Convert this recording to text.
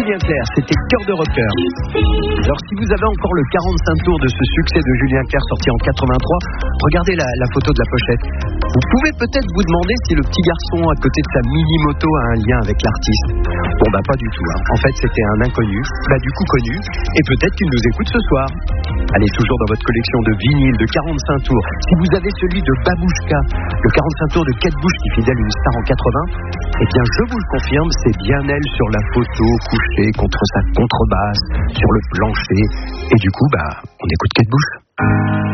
Julien Clerc, c'était Cœur de rocker. Alors si vous avez encore le 45 tours de ce succès de Julien Clerc sorti en 83, regardez la photo de la pochette. Vous pouvez peut-être vous demander si le petit garçon à côté de sa mini-moto a un lien avec l'artiste. Bon bah pas du tout. En fait c'était un inconnu, du coup connu, et peut-être qu'il nous écoute ce soir. Allez, toujours dans votre collection de vinyles de 45 tours, si vous avez celui de Babouchka, le 45 tours de Kate Bush qui fidèle une star en 80, eh bien je vous le confirme, c'est bien elle sur la photo, couchée contre sa contrebasse, sur le plancher, et du coup on écoute Kate Bush.